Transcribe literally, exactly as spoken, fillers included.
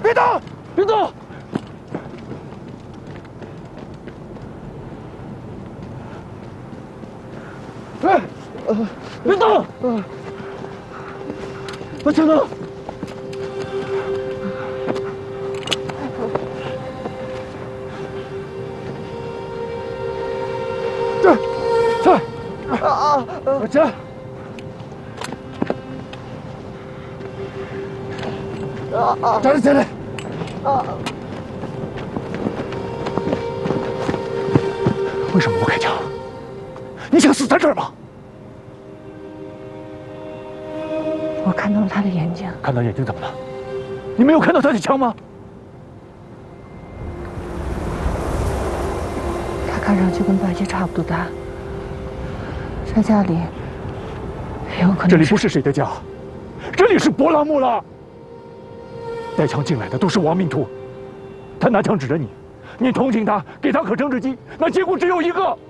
别动，别动！哎，呃，别动！呃，把枪拿！这，这，啊啊！把枪！啊啊！站起来！啊！为什么不开枪？你想死在这儿吗？ 我看到了他的眼睛。 看到眼睛怎么了？你没有看到他的枪吗？ 他看上去跟白洁差不多大，在家里有可能。 这里不是谁的家，这里是博拉木拉。带枪进来的都是亡命徒，他拿枪指着你，你同情他，给他颗政治机，那结果只有一个。